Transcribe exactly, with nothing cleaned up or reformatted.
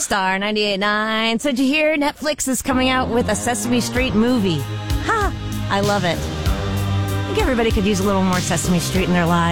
Star ninety-eight point nine. So did you hear Netflix is coming out with a Sesame Street movie? Ha! I love it. I think everybody could use a little more Sesame Street in their lives.